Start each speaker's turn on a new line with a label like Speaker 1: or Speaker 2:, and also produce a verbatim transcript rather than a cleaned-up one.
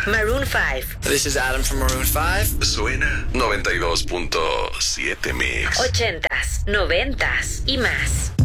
Speaker 1: Maroon five.
Speaker 2: This is Adam from Maroon five.
Speaker 3: Suena noventa y dos punto siete Mix.
Speaker 1: Ochentas, noventas y más.